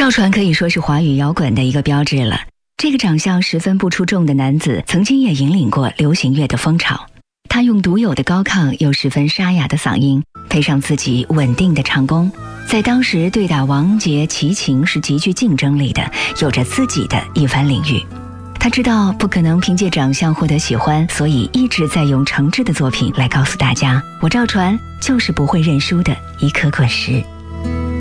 赵传可以说是华语摇滚的一个标志了。这个长相十分不出众的男子，曾经也引领过流行乐的风潮。他用独有的高亢又十分沙哑的嗓音，配上自己稳定的唱功，在当时对打王杰、齐秦是极具竞争力的，有着自己的一番领域。他知道不可能凭借长相获得喜欢，所以一直在用诚挚的作品来告诉大家，我赵传就是不会认输的一颗滚石。